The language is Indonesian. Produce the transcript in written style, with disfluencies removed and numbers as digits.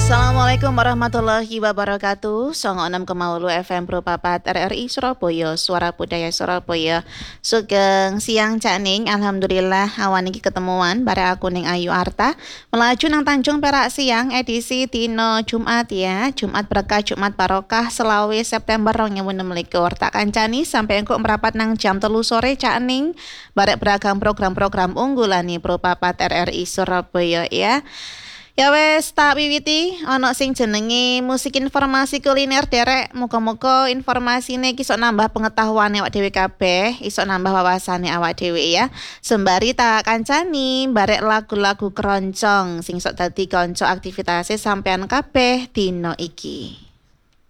Assalamualaikum warahmatullahi wabarakatuh. 96,8 FM Propapat RRI Surabaya, Suara Budaya Surabaya. Sugeng siang Cak Ning, alhamdulillah awan iki ketemuan bare aku ning Ayu Arta. Melaju nang Tanjung Perak siang edisi dino Jumat ya. Jumat berkah, Jumat barokah, selawe September 2026. Tak kancani sampai engko merapat nang jam 3 sore Cak Ning. Barek beragam program-program unggulan nih Propapat RRI Surabaya ya. Ya wes tak wiwiti ono sing jenenge musik informasi kuliner derek. Muga-muga informasine iki iso nambah pengetahuan awak dhewe kabeh, iso nambah wawasane awak dhewe ya. Sembari tak kancani barek lagu-lagu keroncong sing sok dadi kanca aktivitasé sampean kabeh dino iki.